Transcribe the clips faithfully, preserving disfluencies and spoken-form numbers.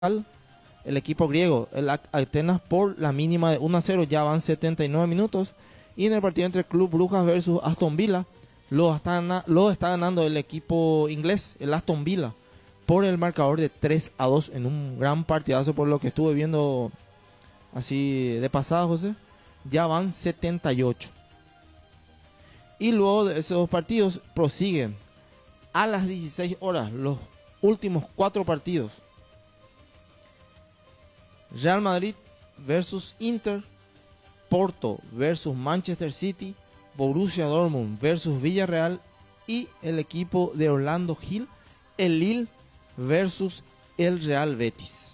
el equipo griego, el Atenas, por la mínima de uno a cero, ya van setenta y nueve minutos. Y en el partido entre Club Brujas versus Aston Villa, lo está, lo está ganando el equipo inglés, el Aston Villa, por el marcador de tres a dos en un gran partidazo, por lo que estuve viendo así de pasada, José. Ya van setenta y ocho. Y luego de esos partidos prosiguen a las dieciséis horas los últimos cuatro partidos. Real Madrid versus Inter, Porto versus Manchester City, Borussia Dortmund versus Villarreal y el equipo de Orlando Gil, el Lille versus el Real Betis,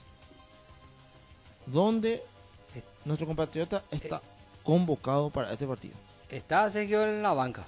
donde nuestro compatriota está convocado para este partido. Está Sergio en la banca.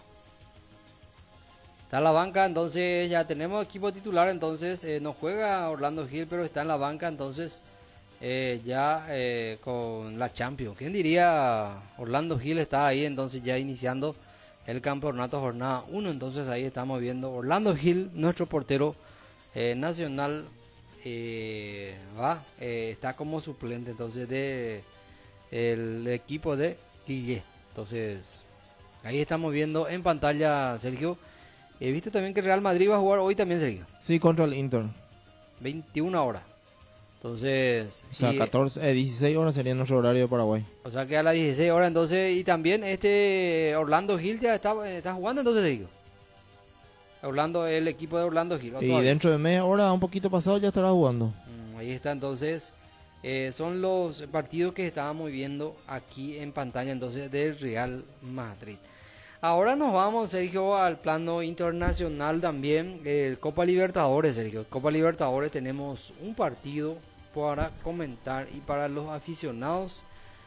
Está en la banca, entonces ya tenemos equipo titular, entonces eh, no juega Orlando Gil, pero está en la banca, entonces eh, ya eh, con la Champions. ¿Quién diría? Orlando Gil está ahí, entonces ya iniciando el campeonato jornada uno, entonces ahí estamos viendo Orlando Gil, nuestro portero eh, nacional, eh, va, eh, está como suplente entonces de el equipo de Lille. Entonces ahí estamos viendo en pantalla, Sergio. He visto también que Real Madrid va a jugar hoy también, Sergio. Sí, contra el Inter. veintiuna horas. Entonces... O sea, y, catorce, eh, dieciséis horas sería nuestro horario de Paraguay. O sea, que a las dieciséis horas, entonces... Y también este Orlando Gil ya está, está jugando, entonces, Sergio. Orlando, el equipo de Orlando Gil. Y todavía dentro de media hora, un poquito pasado, ya estará jugando. Mm, ahí está, entonces... Eh, son los partidos que estábamos viendo aquí en pantalla, entonces, del Real Madrid. Ahora nos vamos, Sergio, al plano internacional también, el Copa Libertadores, Sergio. Copa Libertadores tenemos un partido para comentar y para los aficionados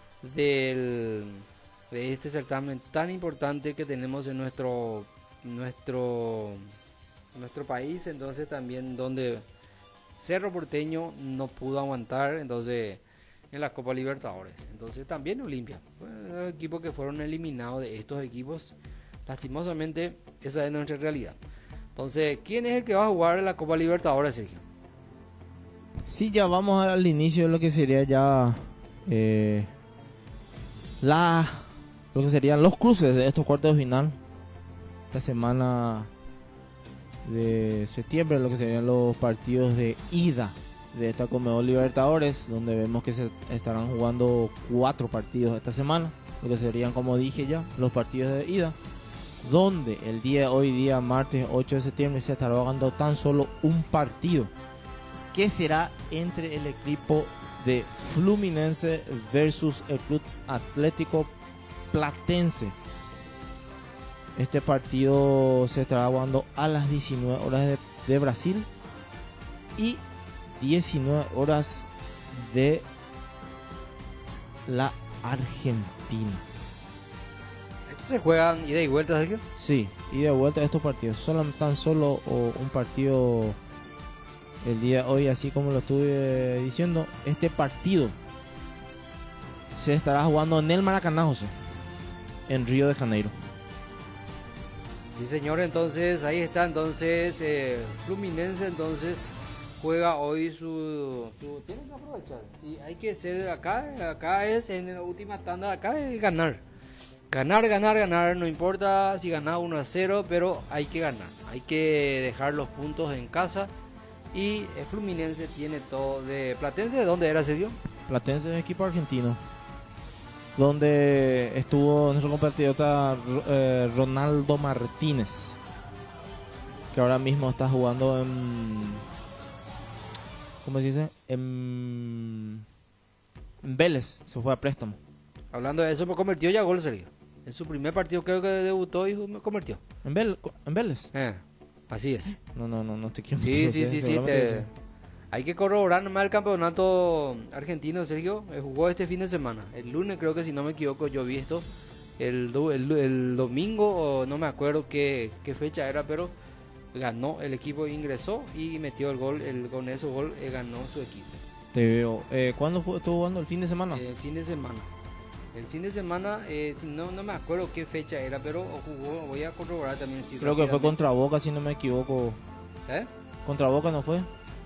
del, de este certamen tan importante que tenemos en nuestro, nuestro, nuestro país, entonces también donde Cerro Porteño no pudo aguantar, entonces en la Copa Libertadores. Entonces también Olimpia, bueno, equipos que fueron eliminados de estos equipos, lastimosamente esa es nuestra realidad. Entonces, ¿quién es el que va a jugar en la Copa Libertadores, Sergio? Sí, ya vamos al inicio de lo que sería ya eh, la lo que serían los cruces de estos cuartos de final. Esta semana de septiembre, lo que serían los partidos de ida de esta Conmebol Libertadores, donde vemos que se estarán jugando cuatro partidos esta semana, lo que serían, como dije ya, los partidos de ida, donde el día hoy día martes ocho de septiembre se estará jugando tan solo un partido, que será entre el equipo de Fluminense versus el Club Atlético Platense. Este partido se estará jugando a las diecinueve horas de, de Brasil y diecinueve horas de la Argentina. ¿Estos se juegan ida y vuelta, Sergio? Sí, ida y vuelta de estos partidos. Solo, tan solo o, un partido el día de hoy, así como lo estuve diciendo. Este partido se estará jugando en el Maracaná, José, en Río de Janeiro. Sí, señor, entonces ahí está, entonces eh, Fluminense entonces juega hoy su, su... Tiene que aprovechar, sí, hay que ser acá, acá es en la última tanda, acá es ganar. Ganar, ganar, ganar, no importa si ganas uno a cero, pero hay que ganar, hay que dejar los puntos en casa. Y eh, Fluminense tiene todo de... ¿Platense de dónde era, Sergio? Platense es equipo argentino, donde estuvo nuestro compatriota eh, Ronaldo Martínez, que ahora mismo está jugando en, ¿cómo se dice? En, en Vélez, se fue a préstamo. Hablando de eso, pues convirtió ya gol, Sergio. En su primer partido creo que debutó y convirtió. ¿En, Vel en Vélez? Eh, así es. No, no, no, no te quiero. Sí, sí, sí, sí, te... Hay que corroborar nomás el campeonato argentino, Sergio. Eh, jugó este fin de semana. El lunes, creo que si no me equivoco, yo vi esto. El, do, el, el domingo, o no me acuerdo qué, qué fecha era, pero ganó el equipo, ingresó y metió el gol. El, con ese gol eh, ganó su equipo. Te veo. Eh, ¿Cuándo fue, estuvo jugando? ¿El fin de semana? El fin de semana. El fin de semana, eh, si no, no me acuerdo qué fecha era, pero jugó. Voy a corroborar también. Si creo que fue contra Boca, si no me equivoco. ¿Eh? ¿Contra Boca no fue?